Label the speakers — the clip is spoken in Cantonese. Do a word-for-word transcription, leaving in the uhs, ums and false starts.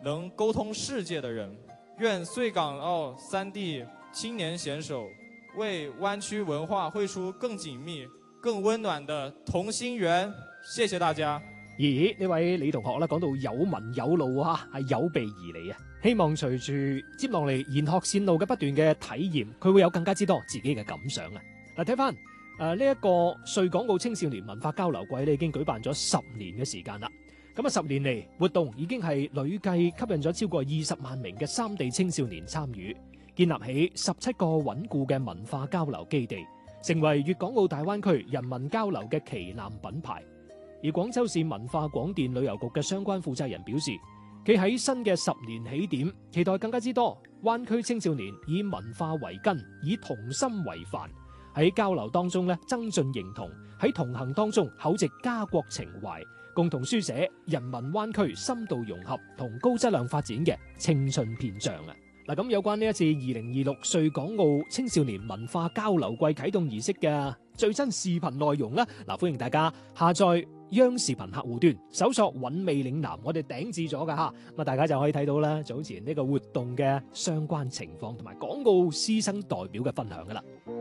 Speaker 1: 能沟通世界的人。愿穗港澳三地青年选手为灣區文化繪出更緊密、更溫暖的同心圓。謝謝大家。
Speaker 2: 咦，呢位李同學咧講到有文有路啊，係有備而嚟啊！希望隨住接落嚟研學線路嘅不斷嘅體驗，佢會有更加之多自己嘅感想啊！嗱，睇翻誒呢一個穗港澳青少年文化交流季咧，已經舉辦咗十年嘅時間啦。咁啊，十年嚟活動已經係累計吸引咗超過二十萬名嘅三地青少年參與，建立起十七個穩固嘅文化交流基地，成為粵港澳大灣區人民交流嘅旗艦品牌。而廣州市文化廣電旅遊局嘅相關負責人表示，企喺新嘅十年起點，期待更加之多灣區青少年以文化為根，以同心為範，喺交流當中咧增進認同，喺同行當中厚植家國情懷，共同書寫人民灣區深度融合同高質量發展嘅青春篇章啊！嗱，咁有關呢一次二零二六穗港澳青少年文化交流季啟動儀式嘅最新視頻內容咧，嗱，歡迎大家下載央視頻客戶端，搜索韻味嶺南，我哋頂置咗噶吓，咁啊大家就可以睇到啦早前呢個活動嘅相關情況同埋港澳師生代表嘅分享噶啦。